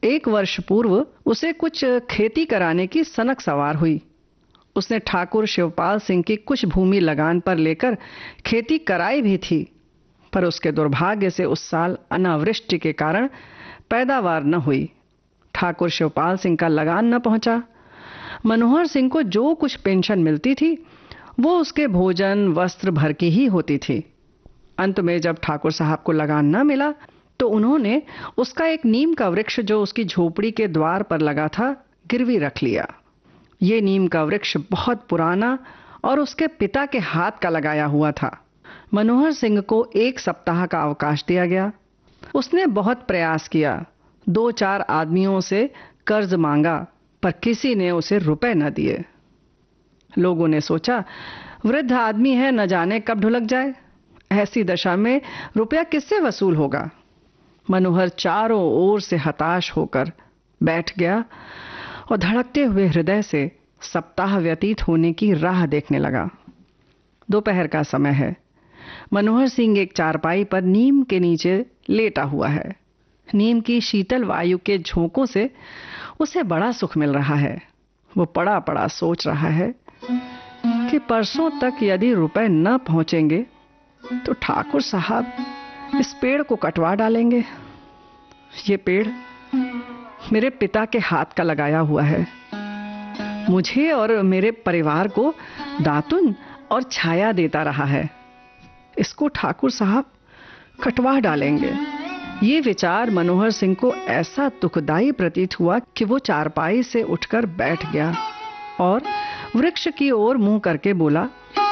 एक वर्ष पूर्व उसे कुछ खेती कराने की सनक सवार हुई। उसने ठाकुर शिवपाल सिंह की कुछ भूमि लगान पर लेकर खेती कराई भी थी, पर उसके दुर्भाग्य से उस साल अनावृष्टि के कारण पैदावार न हुई। ठाकुर शिवपाल सिंह का लगान न पहुंचा। मनोहर सिंह को जो कुछ पेंशन मिलती थी वो उसके भोजन वस्त्र भर की ही होती थी। अंत में जब ठाकुर साहब को लगान न मिला तो उन्होंने उसका एक नीम का वृक्ष जो उसकी झोपड़ी के द्वार पर लगा था गिरवी रख लिया। ये नीम का वृक्ष बहुत पुराना और उसके पिता के हाथ का लगाया हुआ था। मनोहर सिंह को 1 सप्ताह का अवकाश दिया गया। उसने बहुत प्रयास किया, 2-4 आदमियों से कर्ज मांगा, पर किसी ने उसे रुपए न दिए। लोगों ने सोचा वृद्ध आदमी है, न जाने कब ढुलक जाए। ऐसी दशा में रुपया किससे वसूल होगा। मनोहर चारों ओर से हताश होकर बैठ गया और धड़कते हुए हृदय से सप्ताह व्यतीत होने की राह देखने लगा। दोपहर का समय है। मनोहर सिंह एक चारपाई पर नीम के नीचे लेटा हुआ है। नीम की शीतल वायु के झोंकों से उसे बड़ा सुख मिल रहा है। वो पड़ा पड़ा सोच रहा है कि परसों तक यदि रुपए न पहुंचेंगे तो ठाकुर साहब इस पेड़ को कटवा डालेंगे। ये पेड़ मेरे पिता के हाथ का लगाया हुआ है। मुझे और मेरे परिवार को दातुन और छाया देता रहा है। इसको ठाकुर साहब कटवा डालेंगे। ये विचार मनोहर सिंह को ऐसा दुखदाई प्रतीत हुआ कि वो चारपाई से उठकर बैठ गया और वृक्ष की ओर मुंह करके बोला,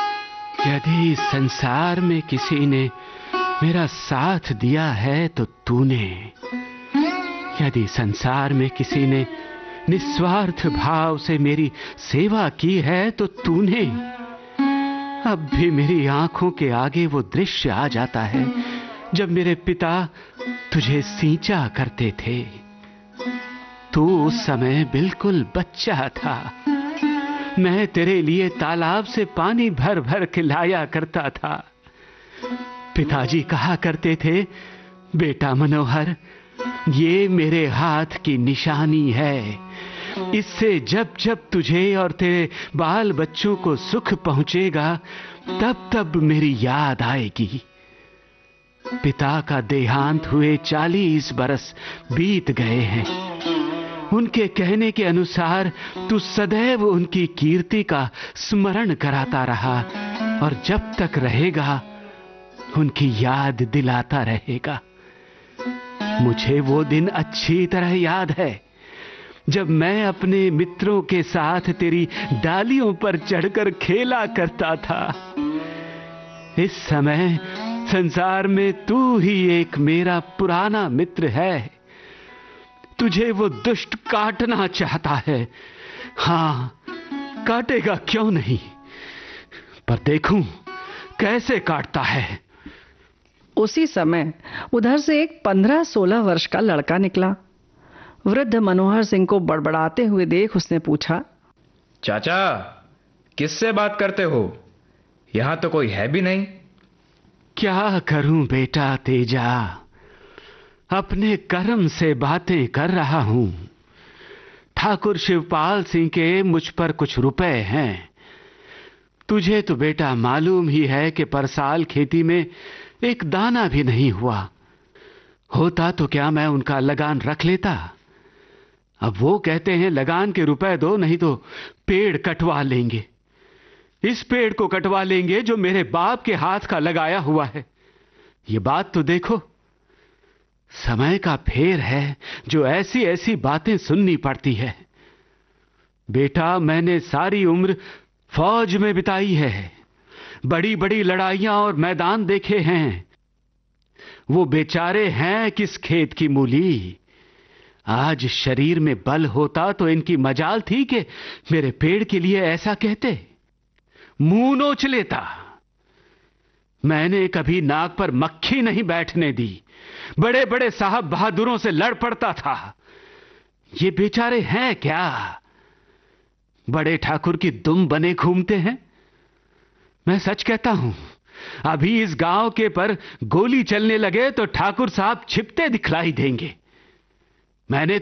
यदि संसार में किसी ने मेरा साथ दिया है तो तूने। यदि संसार में किसी ने निस्वार्थ भाव से मेरी सेवा की है तो तूने। अब भी मेरी आंखों के आगे वो दृश्य आ जाता है जब मेरे पिता तुझे सींचा करते थे। तू उस समय बिल्कुल बच्चा था। मैं तेरे लिए तालाब से पानी भर भर के लाया करता था। पिताजी कहा करते थे, बेटा मनोहर, ये मेरे हाथ की निशानी है। इससे जब जब तुझे और तेरे बाल बच्चों को सुख पहुंचेगा तब तब मेरी याद आएगी। पिता का देहांत हुए 40 बरस बीत गए हैं। उनके कहने के अनुसार तू सदैव उनकी कीर्ति का स्मरण कराता रहा और जब तक रहेगा उनकी याद दिलाता रहेगा। मुझे वो दिन अच्छी तरह याद है जब मैं अपने मित्रों के साथ तेरी डालियों पर चढ़कर खेला करता था। इस समय संसार में तू ही एक मेरा पुराना मित्र है। तुझे वो दुष्ट काटना चाहता है। हां, काटेगा क्यों नहीं, पर देखूं कैसे काटता है। उसी समय उधर से एक 15-16 वर्ष का लड़का निकला। वृद्ध मनोहर सिंह को बड़बड़ाते हुए देख उसने पूछा, चाचा, किससे बात करते हो? यहां तो कोई है भी नहीं। क्या करूं बेटा तेजा, अपने कर्म से बातें कर रहा हूं। ठाकुर शिवपाल सिंह के मुझ पर कुछ रुपए हैं। तुझे तो बेटा मालूम ही है कि पर साल खेती में एक दाना भी नहीं हुआ। होता तो क्या मैं उनका लगान रख लेता। अब वो कहते हैं लगान के रुपए दो, नहीं तो पेड़ कटवा लेंगे। इस पेड़ को कटवा लेंगे जो मेरे बाप के हाथ का लगाया हुआ है। ये बात तो देखो, समय का फेर है जो ऐसी ऐसी बातें सुननी पड़ती है। बेटा, मैंने सारी उम्र फौज में बिताई है, बड़ी बड़ी लड़ाइयां और मैदान देखे हैं। वो बेचारे हैं किस खेत की मूली। आज शरीर में बल होता तो इनकी मजाल थी कि मेरे पेड़ के लिए ऐसा कहते। मुंह नोच लेता। मैंने कभी नाक पर मक्खी नहीं बैठने दी। बड़े बड़े साहब बहादुरों से लड़ पड़ता था। ये बेचारे हैं क्या? बड़े ठाकुर की दुम बने घूमते हैं। मैं सच कहता हूं, अभी इस गांव के पर गोली चलने लगे तो ठाकुर साहब छिपते दिखलाई देंगे। मैंने